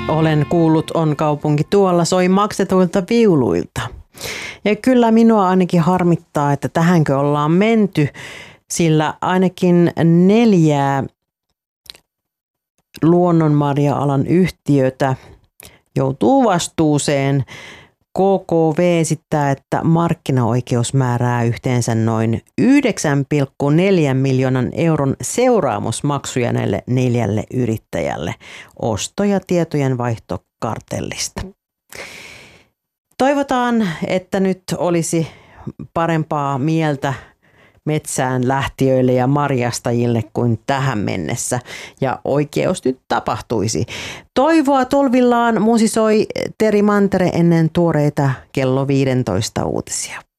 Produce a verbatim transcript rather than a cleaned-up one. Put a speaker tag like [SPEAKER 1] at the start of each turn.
[SPEAKER 1] Olen kuullut, on kaupunki tuolla, soi maksetuilta viuluilta. Ja kyllä minua ainakin harmittaa, että tähänkö ollaan menty, sillä ainakin neljää luonnonmarja-alan yhtiötä joutuu vastuuseen. K K V esittää, että markkinaoikeus määrää yhteensä noin yhdeksän pilkku neljä miljoonan euron seuraamusmaksuja näille neljälle yrittäjälle osto- ja tietojenvaihtokartellista. Toivotaan, että nyt olisi parempaa mieltä metsään lähtiöille ja marjastajille kuin tähän mennessä ja oikeus nyt tapahtuisi. Toivoa tolvillaan musisoi Teri Mantere ennen tuoreita kello viisitoista uutisia.